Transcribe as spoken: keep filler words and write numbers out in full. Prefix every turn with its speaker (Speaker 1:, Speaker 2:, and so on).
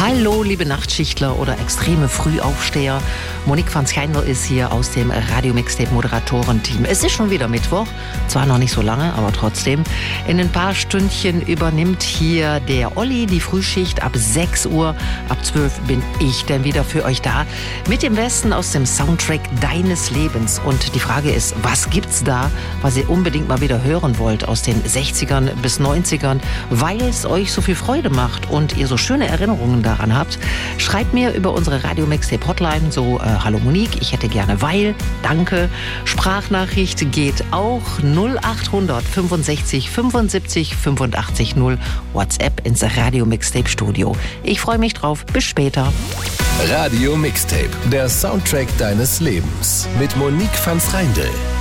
Speaker 1: Hallo, liebe Nachtschichtler oder extreme Frühaufsteher. Monique van Schijndel ist hier aus dem Radio-Mixtape-Moderatorenteam. Es ist schon wieder Mittwoch, zwar noch nicht so lange, aber trotzdem. In ein paar Stündchen übernimmt hier der Olli die Frühschicht ab sechs Uhr. Ab zwölf bin ich dann wieder für euch da mit dem Besten aus dem Soundtrack deines Lebens. Und die Frage ist, was gibt's da, was ihr unbedingt mal wieder hören wollt aus den sechzigern bis neunzigern, weil es euch so viel Freude macht und ihr so schöne Erinnerungen daran habt? Schreibt mir über unsere Radio-Mixtape-Hotline so, äh, hallo Monique, ich hätte gerne weil, danke. Sprachnachricht geht auch null achthundert fünfundsechzig fünfundsiebzig fünfundachtzig null. WhatsApp ins Radio-Mixtape-Studio. Ich freue mich drauf. Bis später.
Speaker 2: Radio Mixtape, der Soundtrack deines Lebens mit Monique van Schijndel.